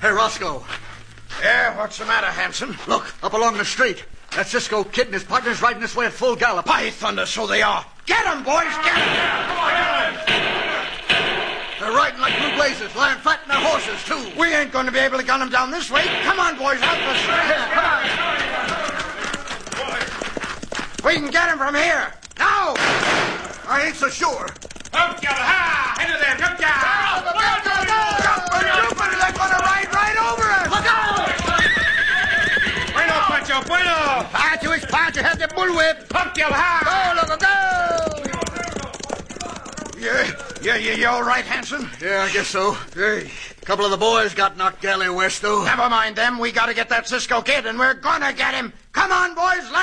Hey, Roscoe. Yeah, what's the matter, Hanson? Look, up along the street. That Cisco Kid and his partner's riding this way at full gallop. By thunder, so they are. Get 'em, boys, get 'em! Come on! They're riding like blue blazes, lying flat in their horses, too. We ain't going to be able to gun them down this way. Come on, boys, out the street. We can get him from here. Now! I ain't so sure. Up, yalla, ha! Into there, jump down! Jumping, they're going to ride right over us. Look out! Bueno, Pancho, bueno! Pancho is Pancho, have the bullwhip. Up, yalla, ha! Go! You all right, Hanson? Yeah, I guess so. A couple of the boys got knocked galley west, though. Never mind them. We got to get that Cisco Kid, and we're going to get him. Come on, boys, let's